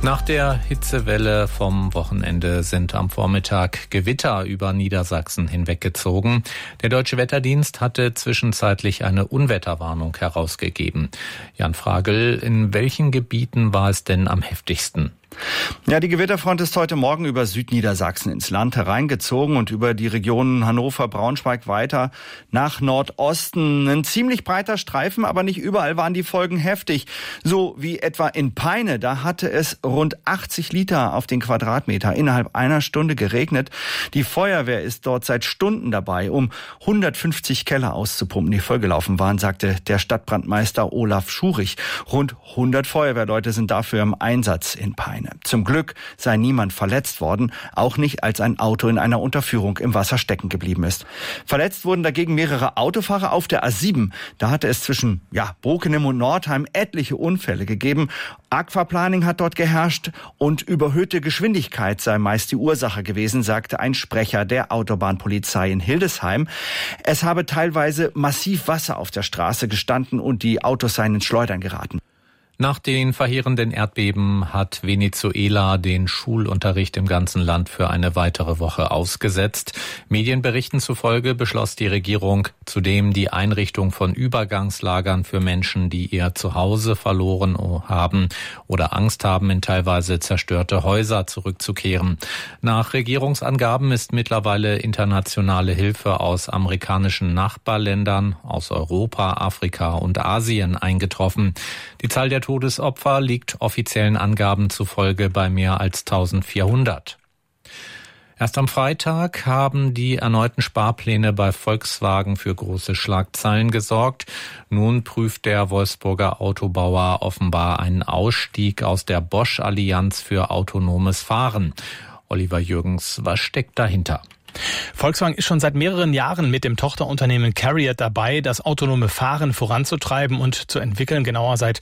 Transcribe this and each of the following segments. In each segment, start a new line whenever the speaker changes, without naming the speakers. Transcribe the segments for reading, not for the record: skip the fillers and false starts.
Nach der Hitzewelle vom Wochenende sind am Vormittag Gewitter über Niedersachsen hinweggezogen. Der Deutsche Wetterdienst hatte zwischenzeitlich eine Unwetterwarnung herausgegeben. Jan Fragel, in welchen Gebieten war es denn am heftigsten?
Ja, die Gewitterfront ist heute Morgen über Südniedersachsen ins Land hereingezogen und über die Regionen Hannover, Braunschweig weiter nach Nordosten. Ein ziemlich breiter Streifen, aber nicht überall waren die Folgen heftig. So wie etwa in Peine, da hatte es rund 80 Liter auf den Quadratmeter innerhalb einer Stunde geregnet. Die Feuerwehr ist dort seit Stunden dabei, um 150 Keller auszupumpen, die vollgelaufen waren, sagte der Stadtbrandmeister Olaf Schurich. Rund 100 Feuerwehrleute sind dafür im Einsatz in Peine. Zum Glück sei niemand verletzt worden, auch nicht, als ein Auto in einer Unterführung im Wasser stecken geblieben ist. Verletzt wurden dagegen mehrere Autofahrer auf der A7. Da hatte es zwischen Bokenem und Nordheim etliche Unfälle gegeben. Aquaplaning hat dort geherrscht und überhöhte Geschwindigkeit sei meist die Ursache gewesen, sagte ein Sprecher der Autobahnpolizei in Hildesheim. Es habe teilweise massiv Wasser auf der Straße gestanden und die Autos seien ins Schleudern geraten.
Nach den verheerenden Erdbeben hat Venezuela den Schulunterricht im ganzen Land für eine weitere Woche ausgesetzt. Medienberichten zufolge beschloss die Regierung zudem die Einrichtung von Übergangslagern für Menschen, die ihr Zuhause verloren haben oder Angst haben, in teilweise zerstörte Häuser zurückzukehren. Nach Regierungsangaben ist mittlerweile internationale Hilfe aus amerikanischen Nachbarländern, aus Europa, Afrika und Asien eingetroffen. Die Zahl der Todesopfer liegt offiziellen Angaben zufolge bei mehr als 1400. Erst am Freitag haben die erneuten Sparpläne bei Volkswagen für große Schlagzeilen gesorgt. Nun prüft der Wolfsburger Autobauer offenbar einen Ausstieg aus der Bosch-Allianz für autonomes Fahren. Oliver Jürgens, was steckt dahinter?
Volkswagen ist schon seit mehreren Jahren mit dem Tochterunternehmen CARIAD dabei, das autonome Fahren voranzutreiben und zu entwickeln, genauer seit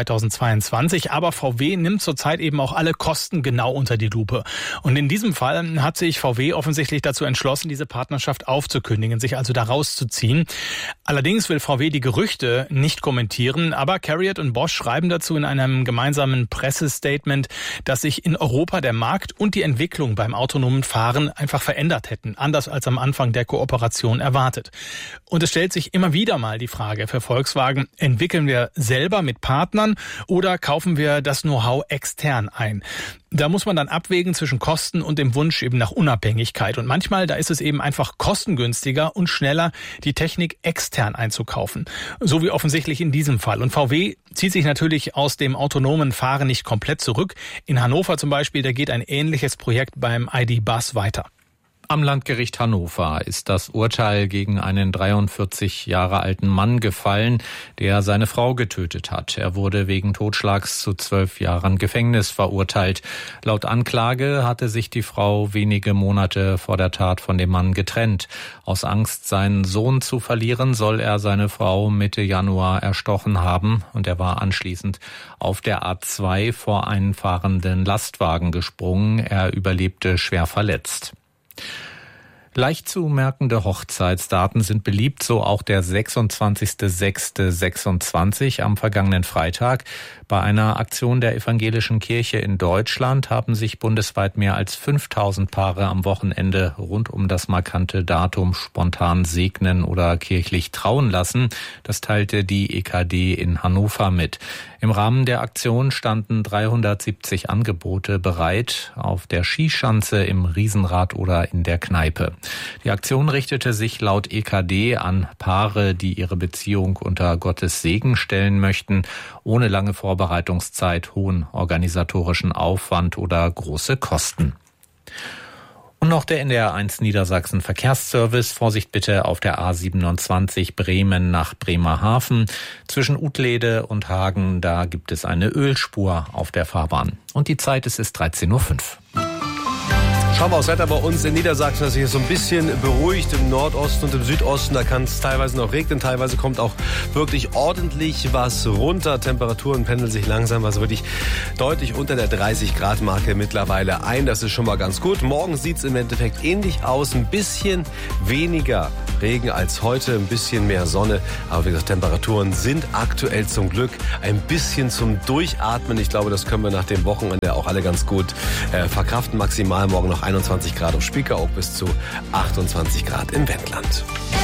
2022. Aber VW nimmt zurzeit eben auch alle Kosten genau unter die Lupe. Und in diesem Fall hat sich VW offensichtlich dazu entschlossen, diese Partnerschaft aufzukündigen, sich also da rauszuziehen. Allerdings will VW die Gerüchte nicht kommentieren, aber CARIAD und Bosch schreiben dazu in einem gemeinsamen Pressestatement, dass sich in Europa der Markt und die Entwicklung beim autonomen Fahren einfach verändert hätten. Anders als am Anfang der Kooperation erwartet. Und es stellt sich immer wieder mal die Frage für Volkswagen, entwickeln wir selber mit Partnern oder kaufen wir das Know-how extern ein? Da muss man dann abwägen zwischen Kosten und dem Wunsch eben nach Unabhängigkeit. Und manchmal, da ist es eben einfach kostengünstiger und schneller, die Technik extern einzukaufen. So wie offensichtlich in diesem Fall. Und VW zieht sich natürlich aus dem autonomen Fahren nicht komplett zurück. In Hannover zum Beispiel, da geht ein ähnliches Projekt beim ID. Buzz weiter.
Am Landgericht Hannover ist das Urteil gegen einen 43 Jahre alten Mann gefallen, der seine Frau getötet hat. Er wurde wegen Totschlags zu 12 Jahren Gefängnis verurteilt. Laut Anklage hatte sich die Frau wenige Monate vor der Tat von dem Mann getrennt. Aus Angst, seinen Sohn zu verlieren, soll er seine Frau Mitte Januar erstochen haben und er war anschließend auf der A2 vor einen fahrenden Lastwagen gesprungen. Er überlebte schwer verletzt. Leicht zu merkende Hochzeitsdaten sind beliebt, so auch der 26.06.26 am vergangenen Freitag. Bei einer Aktion der Evangelischen Kirche in Deutschland haben sich bundesweit mehr als 5000 Paare am Wochenende rund um das markante Datum spontan segnen oder kirchlich trauen lassen. Das teilte die EKD in Hannover mit. Im Rahmen der Aktion standen 370 Angebote bereit, auf der Skischanze, im Riesenrad oder in der Kneipe. Die Aktion richtete sich laut EKD an Paare, die ihre Beziehung unter Gottes Segen stellen möchten, ohne lange Vorbereitungszeit, hohen organisatorischen Aufwand oder große Kosten. Und noch der NDR 1 Niedersachsen Verkehrsservice. Vorsicht bitte auf der A27 Bremen nach Bremerhaven. Zwischen Utlede und Hagen, da gibt es eine Ölspur auf der Fahrbahn. Und die Zeit, es ist 13:05 Uhr.
Schauen wir aufs Wetter bei uns in Niedersachsen, das sich so ein bisschen beruhigt im Nordosten und im Südosten. Da kann es teilweise noch regnen, teilweise kommt auch wirklich ordentlich was runter. Temperaturen pendeln sich langsam, also wirklich deutlich unter der 30-Grad-Marke mittlerweile ein. Das ist schon mal ganz gut. Morgen sieht es im Endeffekt ähnlich aus. Ein bisschen weniger Regen als heute, ein bisschen mehr Sonne. Aber wie gesagt, Temperaturen sind aktuell zum Glück ein bisschen zum Durchatmen. Ich glaube, das können wir nach dem Wochenende auch alle ganz gut verkraften. Maximal morgen noch 21 Grad auf Spiekeroog bis zu 28 Grad im Wendland.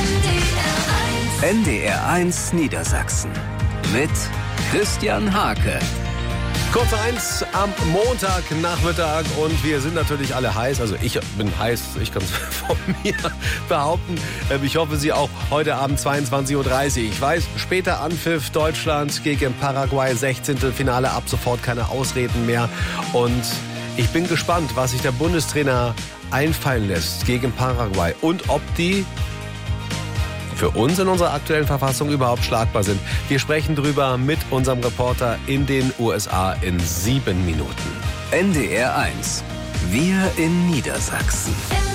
NDR1 Niedersachsen mit Christian Hake.
Kurz 1 am Montagnachmittag und wir sind natürlich alle heiß. Also ich bin heiß, ich kann es von mir behaupten. Ich hoffe, Sie auch heute Abend 22:30 Uhr. Ich weiß, später Anpfiff, Deutschland gegen Paraguay, 16. Finale, ab sofort keine Ausreden mehr. Und ich bin gespannt, was sich der Bundestrainer einfallen lässt gegen Paraguay und ob die für uns in unserer aktuellen Verfassung überhaupt schlagbar sind. Wir sprechen drüber mit unserem Reporter in den USA in 7 Minuten.
NDR1. Wir in Niedersachsen.